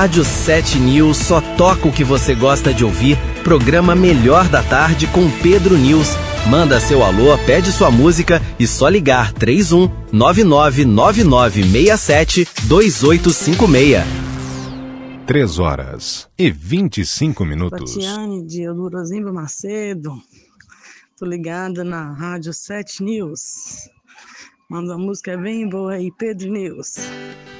Rádio 7 News só toca o que você gosta de ouvir. Programa Melhor da Tarde com Pedro News. Manda seu alô, pede sua música e só ligar 31 999967 2856. 3h25. Tatiane de Eudorozimba Macedo. Tô ligada na Rádio 7 News. Manda uma música bem boa aí, Pedro News.